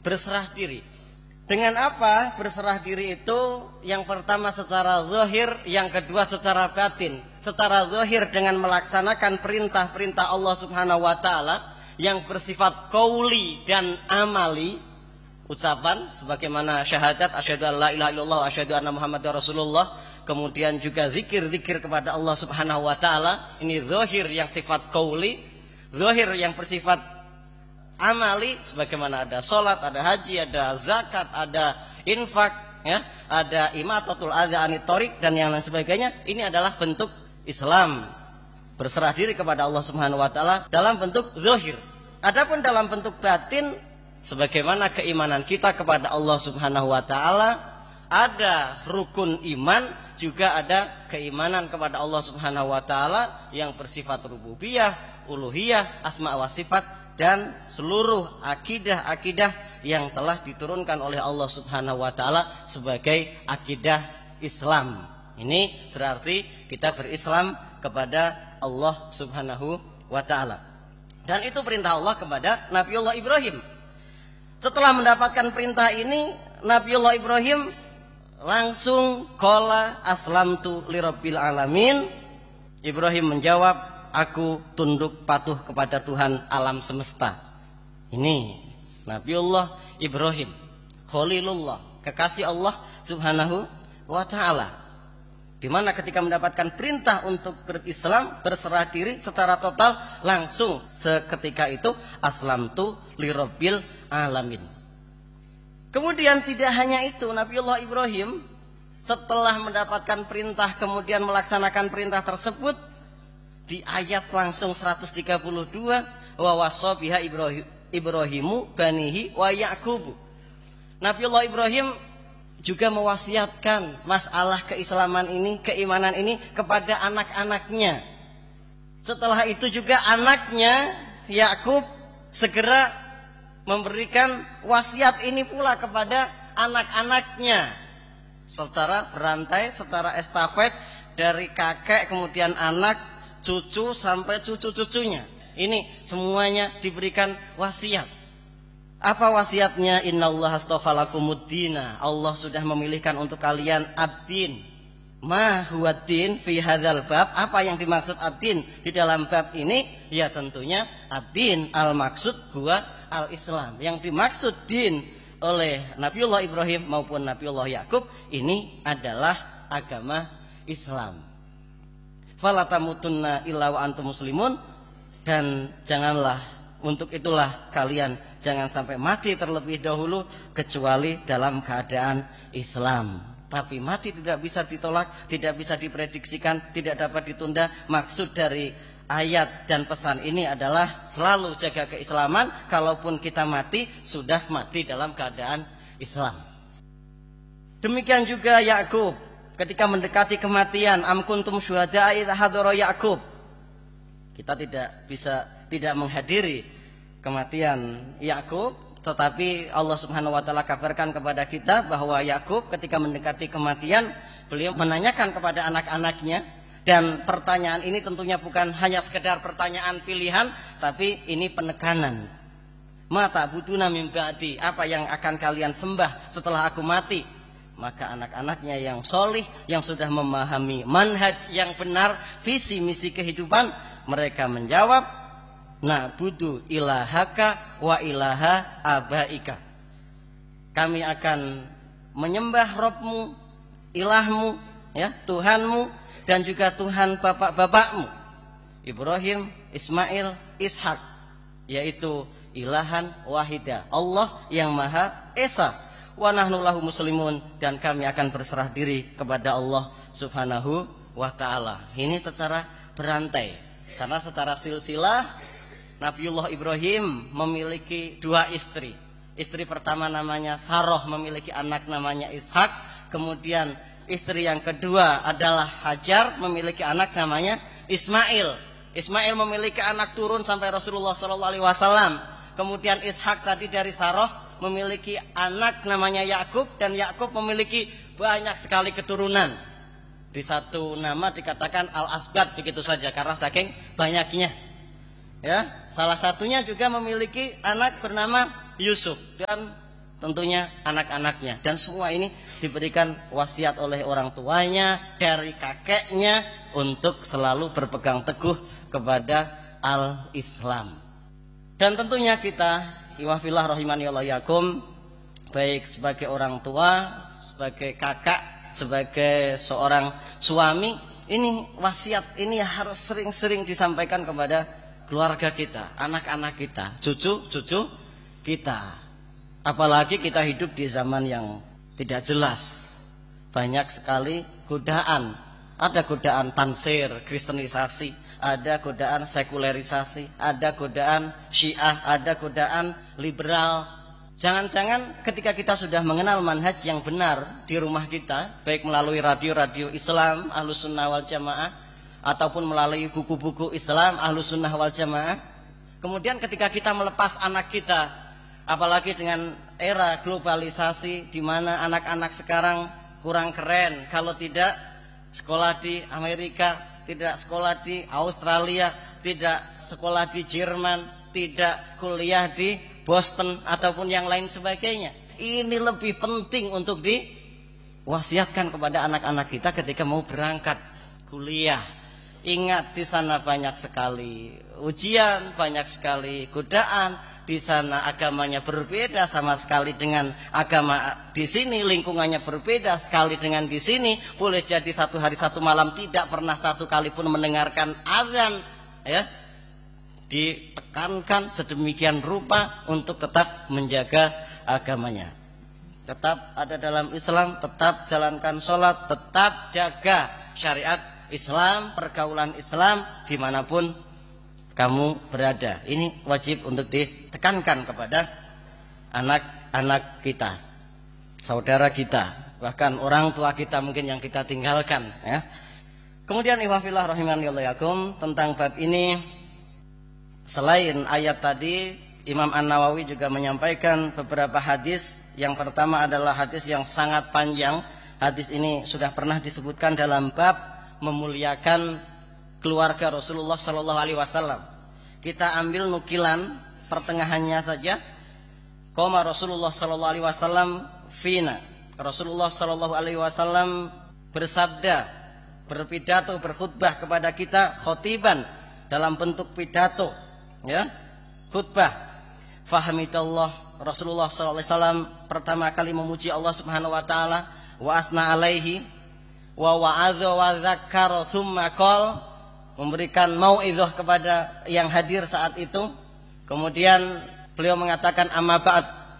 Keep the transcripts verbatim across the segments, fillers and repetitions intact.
berserah diri. Dengan apa berserah diri itu? Yang pertama secara zahir, yang kedua secara batin. Secara zahir dengan melaksanakan perintah-perintah Allah Subhanahu wa taala yang bersifat qauli dan amali, ucapan sebagaimana syahadat asyhadu an la ilaha illallah wa asyhadu anna muhammadar rasulullah, kemudian juga zikir-zikir kepada Allah Subhanahu wa taala, ini zahir yang sifat qauli, zahir yang bersifat amali sebagaimana ada salat, ada haji, ada zakat, ada infak, ya, ada imatatul adza anit thoriq dan yang lain sebagainya. Ini adalah bentuk Islam, berserah diri kepada Allah Subhanahu wa taala dalam bentuk zahir. Adapun dalam bentuk batin sebagaimana keimanan kita kepada Allah Subhanahu wa taala, ada rukun iman, juga ada keimanan kepada Allah Subhanahu wa taala yang bersifat rububiyah, uluhiyah, asma wa sifat dan seluruh akidah-akidah yang telah diturunkan oleh Allah Subhanahu wa taala sebagai akidah Islam. Ini berarti kita berislam kepada Allah Subhanahu wa taala. Dan itu perintah Allah kepada Nabiullah Ibrahim. Setelah mendapatkan perintah ini, Nabiullah Ibrahim langsung qala aslamtu lirabbil alamin. Ibrahim menjawab, aku tunduk patuh kepada Tuhan alam semesta. Ini Nabiullah Ibrahim, Khalilullah, kekasih Allah Subhanahu wa taala. Di mana ketika mendapatkan perintah untuk berislam, berserah diri secara total, langsung seketika itu aslamtu lirabbil alamin. Kemudian tidak hanya itu, Nabiullah Ibrahim setelah mendapatkan perintah kemudian melaksanakan perintah tersebut, di ayat langsung seratus tiga puluh dua, wa wassa biha Ibrahim Ibrahimu banihi wa Ya'qub. Nabiullah Ibrahim juga mewasiatkan masalah keislaman ini, keimanan ini kepada anak-anaknya. Setelah itu juga anaknya Yakub segera memberikan wasiat ini pula kepada anak-anaknya secara berantai, secara estafet, dari kakek kemudian anak, cucu sampai cucu-cucunya. Ini semuanya diberikan wasiat. Apa wasiatnya? Innallaha astafa lakumuddina. Allah sudah memilihkan untuk kalian ad-din. Ma huwa ad-din fi hadzal bab? Apa yang dimaksud ad-din di dalam bab ini? Ya tentunya ad-din al-maksud huwa al-Islam. Yang dimaksud din oleh Nabiullah Ibrahim maupun Nabiullah Yakub ini adalah agama Islam. Fala tamutunna illa wa antum muslimun, dan janganlah, untuk itulah kalian jangan sampai mati terlebih dahulu kecuali dalam keadaan Islam. Tapi mati tidak bisa ditolak, tidak bisa diprediksikan, tidak dapat ditunda. Maksud dari ayat dan pesan ini adalah selalu jaga keislaman. Kalaupun kita mati, sudah mati dalam keadaan Islam. Demikian juga Yakub ketika mendekati kematian, am kuntum syuhada'a idza hadara Yakub. Kita tidak bisa tidak menghadiri kematian Yakub, tetapi Allah Subhanahu wa taala kabarkan kepada kita bahwa Yakub ketika mendekati kematian, beliau menanyakan kepada anak-anaknya, dan pertanyaan ini tentunya bukan hanya sekedar pertanyaan pilihan, tapi ini penekanan. Ma ta'buduna min ba'di, apa yang akan kalian sembah setelah aku mati? Maka anak-anaknya yang solih, yang sudah memahami manhaj yang benar, visi misi kehidupan, mereka menjawab, na'budu ilahaka wa ilaha abaika. Kami akan menyembah Rabbmu, ilahmu, ya, Tuhanmu, dan juga Tuhan bapak-bapakmu, Ibrahim, Ismail, Ishak, yaitu ilahan wahidah, Allah yang Maha Esa. Wa nahnu lahu muslimun, dan kami akan berserah diri kepada Allah Subhanahu wa taala. Ini secara berantai, karena secara silsilah Nabiullah Ibrahim memiliki dua istri. Istri pertama namanya Saroh, memiliki anak namanya Ishak. Kemudian istri yang kedua adalah Hajar, memiliki anak namanya Ismail. Ismail memiliki anak turun sampai Rasulullah shallallahu alaihi wasallam. Kemudian Ishak tadi dari Saroh memiliki anak namanya Yakub, dan Yakub memiliki banyak sekali keturunan. Di satu nama dikatakan Al-Asbat begitu saja karena saking banyaknya. Ya, salah satunya juga memiliki anak bernama Yusuf, dan tentunya anak-anaknya. Dan semua ini diberikan wasiat oleh orang tuanya, dari kakeknya, untuk selalu berpegang teguh kepada al-Islam. Dan tentunya kita, iwafillah rahimani Allah yakum, baik sebagai orang tua, sebagai kakak, sebagai seorang suami, ini wasiat ini harus sering-sering disampaikan kepada keluarga kita, anak-anak kita, cucu-cucu kita. Apalagi kita hidup di zaman yang tidak jelas, banyak sekali godaan. Ada godaan tansir, kristenisasi, ada godaan sekulerisasi, ada godaan syiah, ada godaan liberal. Jangan-jangan ketika kita sudah mengenal manhaj yang benar di rumah kita, baik melalui radio-radio Islam Ahlus Sunnah wal Jamaah, ataupun melalui buku-buku Islam Ahlus Sunnah wal Jamaah, kemudian ketika kita melepas anak kita, apalagi dengan era globalisasi di mana anak-anak sekarang kurang keren kalau tidak sekolah di Amerika, tidak sekolah di Australia, tidak sekolah di Jerman, tidak kuliah di Boston ataupun yang lain sebagainya. Ini lebih penting untuk diwasiatkan kepada anak-anak kita ketika mau berangkat kuliah. Ingat, di sana banyak sekali ujian, banyak sekali godaan. Di sana agamanya berbeda sama sekali dengan agama di sini, lingkungannya berbeda sekali dengan di sini. Boleh jadi satu hari satu malam tidak pernah satu kali pun mendengarkan azan, ya. Ditekankan sedemikian rupa untuk tetap menjaga agamanya, tetap ada dalam Islam, tetap jalankan sholat, tetap jaga syariat Islam, pergaulan Islam dimanapun kamu berada. Ini wajib untuk ditekankan kepada anak-anak kita, saudara kita, bahkan orang tua kita mungkin yang kita tinggalkan, ya. Kemudian ikhwafillah rahimanillah tentang bab ini, selain ayat tadi, Imam An-Nawawi juga menyampaikan beberapa hadis. Yang pertama adalah hadis yang sangat panjang. Hadis ini sudah pernah disebutkan dalam bab memuliakan keluarga Rasulullah Shallallahu Alaihi Wasallam. Kita ambil nukilan pertengahannya saja. Qoma Rasulullah Shallallahu Alaihi Wasallam fina. Rasulullah Shallallahu Alaihi Wasallam bersabda, berpidato, berkhutbah kepada kita, khotiban, dalam bentuk pidato, ya, khutbah. Fahamidallah, Rasulullah Shallallahu Alaihi Wasallam pertama kali memuji Allah Subhanahu Wa Taala, wa asna alaihi, wa wa'adha wa zakkara thumma qol, memberikan mau'idhah kepada yang hadir saat itu. Kemudian beliau mengatakan, amma ba'd,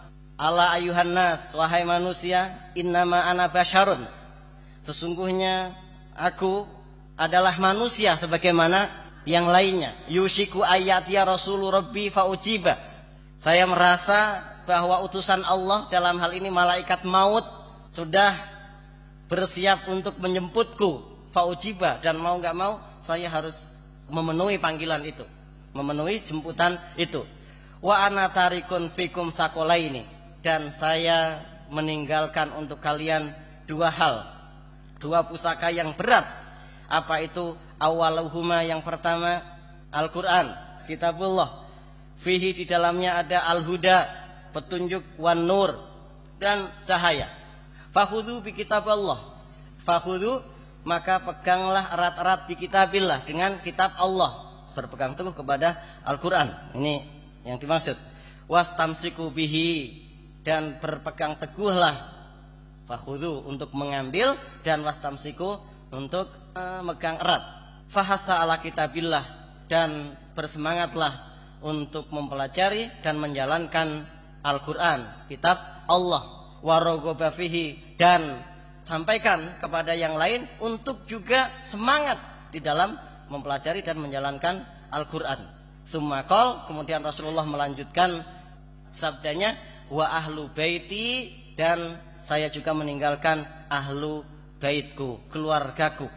ala ayuhan nas, wahai manusia, innama ana basyarun, sesungguhnya aku adalah manusia sebagaimana yang lainnya. Yushiku ayat ya Rasulul Rabbi faujiba, saya merasa bahwa utusan Allah, dalam hal ini malaikat maut, sudah bersiap untuk menjemputku, faujiba, dan mau gak mau saya harus memenuhi panggilan itu, memenuhi jemputan itu. Wa ana tarikun fikum sakolaini, dan saya meninggalkan untuk kalian dua hal, dua pusaka yang berat. Apa itu? Awaluhuma, yang pertama Al-Quran, kitabullah, fihi, di dalamnya ada al-huda, petunjuk, wan nur, dan cahaya. Fakhudhu bi kitaballah, fakhudhu, maka peganglah erat-erat di kitabillah, dengan kitab Allah, berpegang teguh kepada Al-Quran. Ini yang dimaksud. Wastamsiku bihi, dan berpegang teguhlah, fakhudhu untuk mengambil, dan wastamsiku untuk memegang erat. Fahasa ala kitabillah, dan bersemangatlah untuk mempelajari dan menjalankan Al-Quran, kitab Allah. Warogoba fihi, dan sampaikan kepada yang lain untuk juga semangat di dalam mempelajari dan menjalankan Al-Quran. Summa qol, kemudian Rasulullah melanjutkan sabdanya, wa ahlu baiti, dan saya juga meninggalkan ahlu baitku, keluargaku.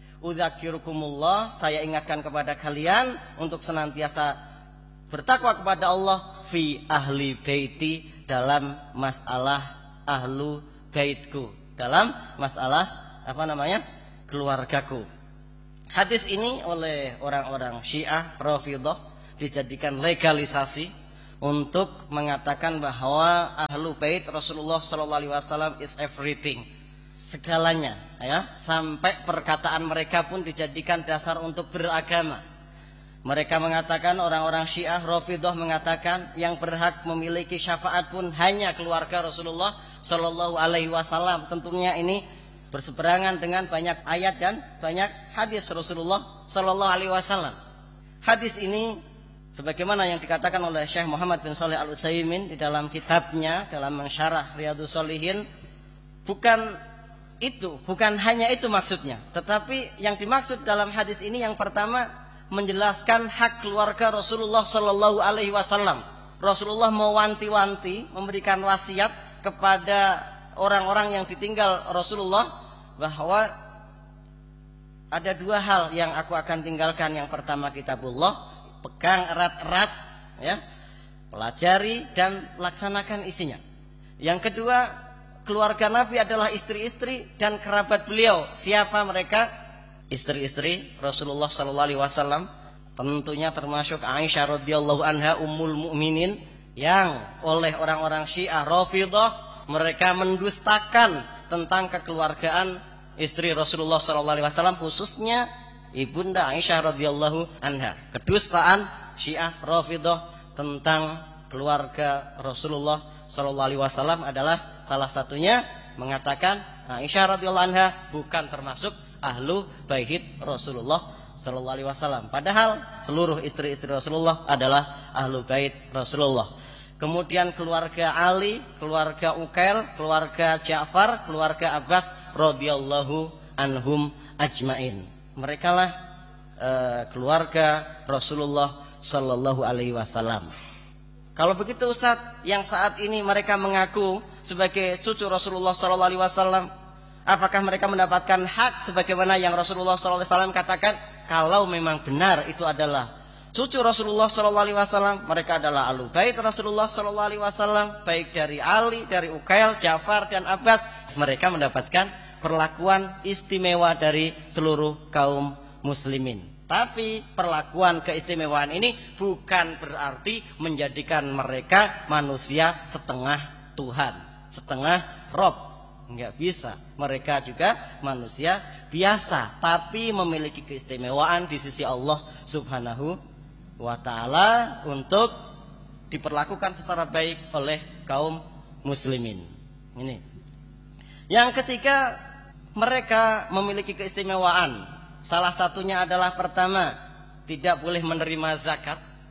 Udzakirukumullah, saya ingatkan kepada kalian untuk senantiasa bertakwa kepada Allah, fi ahli baiti, dalam masalah ahlu baitku, dalam masalah apa namanya, keluargaku. Hadis ini oleh orang-orang Syiah Rafidhah dijadikan legalisasi, untuk mengatakan bahwa ahlu bait Rasulullah Sallallahu Alaihi Wasallam is everything, segalanya, ya, sampai perkataan mereka pun dijadikan dasar untuk beragama. Mereka mengatakan, orang-orang Syiah Rafidhah mengatakan yang berhak memiliki syafaat pun hanya keluarga Rasulullah Sallallahu Alaihi Wasallam. Tentunya ini berseberangan dengan banyak ayat dan banyak hadis Rasulullah Sallallahu Alaihi Wasallam. Hadis ini sebagaimana yang dikatakan oleh Syekh Muhammad bin Shalih Al Utsaimin di dalam kitabnya dalam mensyarah Riyadhus Shalihin, bukan itu, bukan hanya itu maksudnya, tetapi yang dimaksud dalam hadis ini yang pertama menjelaskan hak keluarga Rasulullah Sallallahu Alaihi Wasallam. Rasulullah mewanti-wanti, memberikan wasiat kepada orang-orang yang ditinggal Rasulullah bahwa ada dua hal yang aku akan tinggalkan. Yang pertama kitabullah, pegang erat-erat, ya, pelajari dan laksanakan isinya. Yang kedua, keluarga Nabi adalah istri-istri dan kerabat beliau. Siapa mereka? Istri-istri Rasulullah Sallallahu Alaihi Wasallam, tentunya termasuk Aisyah radhiyallahu anha ummul mukminin, yang oleh orang-orang Syiah Rafidhah mereka mendustakan tentang kekeluargaan istri Rasulullah Sallallahu Alaihi Wasallam, khususnya ibunda Aisyah radhiyallahu anha. Kedustaan Syiah Rafidhah tentang keluarga Rasulullah Sallallahu Alaihi Wasallam adalah salah satunya mengatakan Aisyah radhiyallahu anha bukan termasuk ahlu bait Rasulullah Sallallahu Alaihi Wasallam. Padahal seluruh istri-istri Rasulullah adalah ahlu bait Rasulullah. Kemudian keluarga Ali, keluarga Uqail, keluarga Ja'far, keluarga Abbas radhiyallahu anhum ajmain. Mereka lah uh, keluarga Rasulullah Sallallahu Alaihi Wasallam. Kalau begitu Ustaz, yang saat ini mereka mengaku sebagai cucu Rasulullah Sallallahu Alaihi Wasallam, apakah mereka mendapatkan hak sebagaimana yang Rasulullah Sallallahu Alaihi Wasallam katakan? Kalau memang benar itu adalah cucu Rasulullah Sallallahu Alaihi Wasallam, mereka adalah ahlu bait Rasulullah Sallallahu Alaihi Wasallam, baik dari Ali, dari Uqail, Ja'far dan Abbas, mereka mendapatkan perlakuan istimewa dari seluruh kaum muslimin. Tapi perlakuan keistimewaan ini bukan berarti menjadikan mereka manusia setengah Tuhan, setengah Rob. Enggak bisa. Mereka juga manusia biasa, tapi memiliki keistimewaan di sisi Allah Subhanahu wa ta'ala untuk diperlakukan secara baik oleh kaum muslimin. Ini. Yang ketiga, mereka memiliki keistimewaan. Salah satunya adalah pertama, tidak boleh menerima zakat.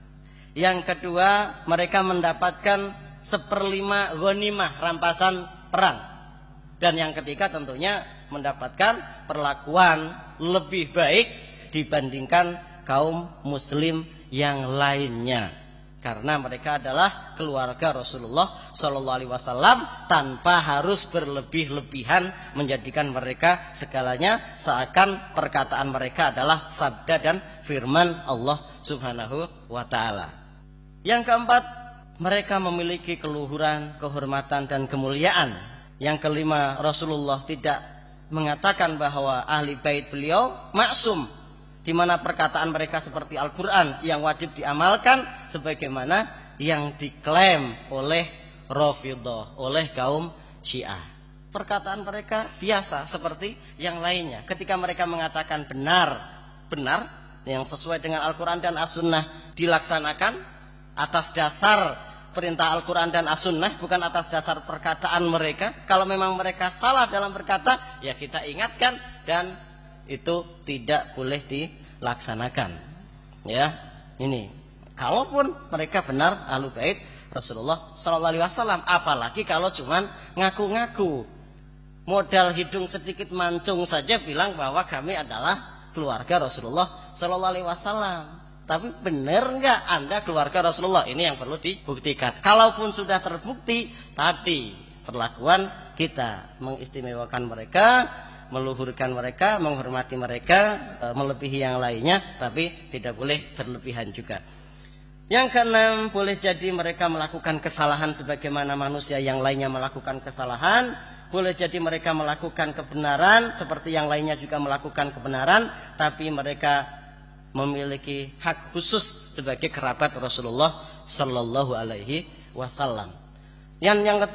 Yang kedua, mereka mendapatkan seperlima ghanimah, rampasan perang. Dan yang ketiga tentunya mendapatkan perlakuan lebih baik dibandingkan kaum muslim yang lainnya, karena mereka adalah keluarga Rasulullah Sallallahu Alaihi Wasallam, tanpa harus berlebih-lebihan menjadikan mereka segalanya, seakan perkataan mereka adalah sabda dan firman Allah Subhanahu wa ta'ala. Yang keempat, mereka memiliki keluhuran, kehormatan dan kemuliaan. Yang kelima, Rasulullah tidak mengatakan bahwa ahli bait beliau maksum, di mana perkataan mereka seperti Al-Quran yang wajib diamalkan sebagaimana yang diklaim oleh Rafidhah, oleh kaum Syiah. Perkataan mereka biasa seperti yang lainnya. Ketika mereka mengatakan benar, benar yang sesuai dengan Al-Quran dan As-Sunnah dilaksanakan atas dasar perintah Al-Quran dan As-Sunnah, bukan atas dasar perkataan mereka. Kalau memang mereka salah dalam berkata, ya kita ingatkan dan itu tidak boleh dilaksanakan. Ya, ini. Kalaupun mereka benar ahlu bait Rasulullah Sallallahu Alaihi Wasallam, apalagi kalau cuman ngaku-ngaku, modal hidung sedikit mancung saja bilang bahwa kami adalah keluarga Rasulullah Sallallahu Alaihi Wasallam. Tapi benar nggak Anda keluarga Rasulullah? Ini yang perlu dibuktikan. Kalaupun sudah terbukti tadi perlakuan kita mengistimewakan mereka, meluhurkan mereka, menghormati mereka, melebihi yang lainnya, tapi tidak boleh berlebihan juga. Yang keenam, boleh jadi mereka melakukan kesalahan sebagaimana manusia yang lainnya melakukan kesalahan. Boleh jadi mereka melakukan kebenaran seperti yang lainnya juga melakukan kebenaran, tapi mereka memiliki hak khusus sebagai kerabat Rasulullah Sallallahu Alaihi Wasallam. Yang yang